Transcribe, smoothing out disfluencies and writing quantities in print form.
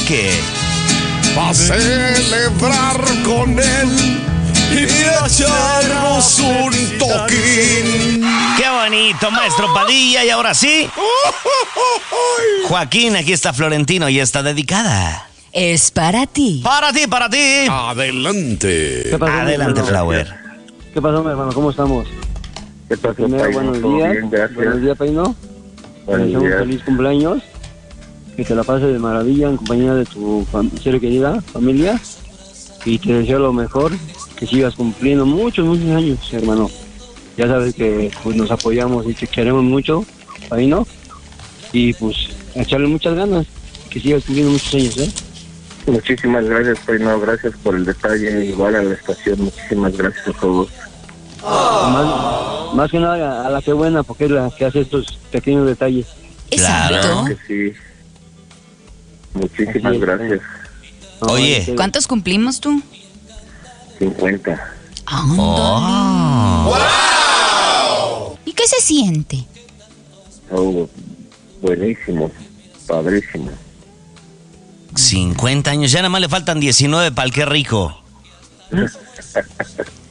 qué? Pa' celebrar con él y echarnos un toquín. ¡Qué bonito, maestro Padilla! Y ahora sí, Joaquín, aquí está Florentino y está dedicada. Es para ti. Para ti, para ti. Adelante. ¿Qué pasó, Adelante, mi hermano? Flower. ¿Qué pasó, mi hermano? ¿Cómo estamos? ¿Qué pasó, Primero, Paino? buenos ¿Todo días. bien? Gracias. Buenos días, Paino. Te Buenos deseamos días. feliz cumpleaños. Que te la pases de maravilla en compañía de tu serie querida, familia. Y te deseo lo mejor. Que sigas cumpliendo muchos años, hermano. Ya sabes que pues, nos apoyamos y te queremos mucho, Paino. Y pues, echarle muchas ganas. Que sigas cumpliendo muchos años, ¿eh? Muchísimas gracias, Paino. Gracias por el detalle. Igual a la estación. Muchísimas gracias a todos. Más que nada a la que buena, porque es la que hace estos pequeños detalles. Claro. Exacto. Que sí. Muchísimas Así es, gracias. Oye. ¿Cuántos cumplimos tú? 50. Oh. ¿Y qué se siente? Oh, buenísimo. Padrísimo. 50 años, ya nada más le faltan 19 para el qué rico.